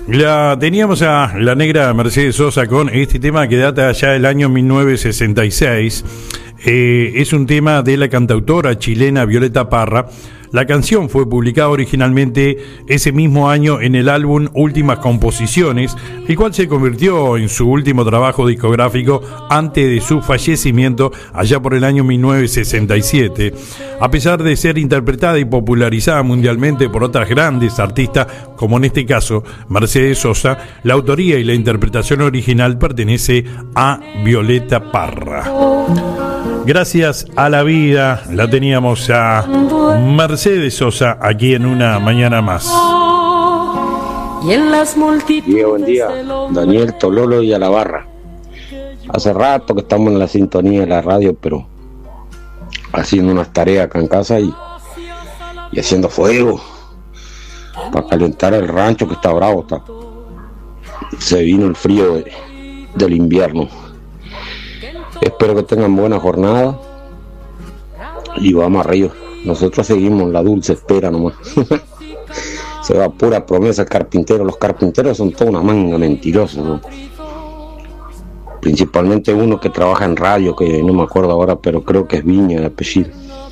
La teníamos a la negra Mercedes Sosa con este tema que data ya del año 1966. Es un tema de la cantautora chilena Violeta Parra. La canción fue publicada originalmente ese mismo año en el álbum Últimas Composiciones, el cual se convirtió en su último trabajo discográfico antes de su fallecimiento allá por el año 1967. A pesar de ser interpretada y popularizada mundialmente por otras grandes artistas, como en este caso Mercedes Sosa, la autoría y la interpretación original pertenece a Violeta Parra. Gracias a la vida la teníamos a Mercedes Sosa aquí en Una Mañana Más. Buen día, Daniel, Tololo y a la barra. Hace rato que estamos en la sintonía de la radio, pero haciendo unas tareas acá en casa y haciendo fuego para calentar el rancho que está bravo. Se vino el frío del invierno. Espero que tengan buena jornada y vamos arriba. Nosotros seguimos la dulce espera nomás. Se va pura promesa el carpintero. Los carpinteros son toda una manga mentirosos, ¿no? Principalmente uno que trabaja en radio, que no me acuerdo ahora, pero creo que es Viña de apellido.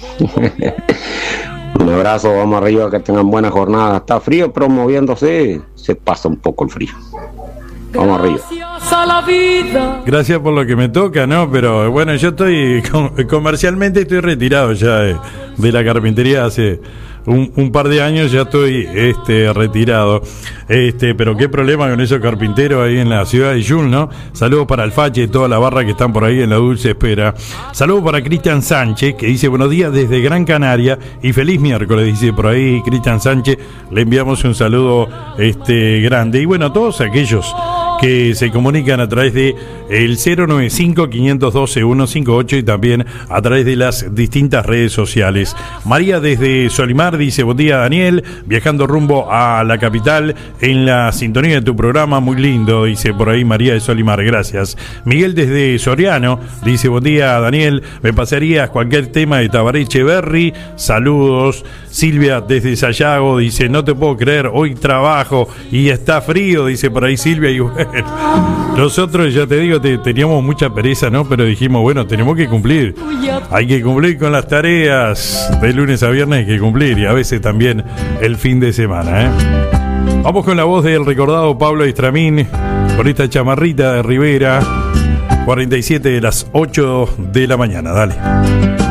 Un abrazo, vamos arriba, que tengan buena jornada. Está frío, pero moviéndose se pasa un poco el frío. Vamos arriba. Gracias por lo que me toca, ¿no? Pero bueno, yo estoy comercialmente estoy retirado ya de la carpintería hace un par de años, ya estoy retirado. Pero qué problema con esos carpinteros ahí en la ciudad de Yul, ¿no? Saludos para el Fache y toda la barra que están por ahí en la dulce espera. Saludos para Cristian Sánchez, que dice buenos días desde Gran Canaria y feliz miércoles, dice por ahí Cristian Sánchez. Le enviamos un saludo grande. Y bueno, a todos aquellos que se comunican a través de el 095-512-158 y también a través de las distintas redes sociales. María desde Solimar dice buen día Daniel, viajando rumbo a la capital en la sintonía de tu programa, muy lindo, dice por ahí María de Solimar, gracias. Miguel desde Soriano dice buen día Daniel, me pasarías cualquier tema de Tabaré Echeverry, saludos. Silvia desde Sayago dice no te puedo creer, hoy trabajo y está frío, dice por ahí Silvia. Y bueno, nosotros ya te digo, teníamos mucha pereza, ¿no? Pero dijimos, bueno, tenemos que cumplir. Hay que cumplir con las tareas. De lunes a viernes hay que cumplir y a veces también el fin de semana, ¿eh? Vamos con la voz del recordado Pablo Estramín, con esta chamarrita de Rivera, 47 de las 8 de la mañana. Dale.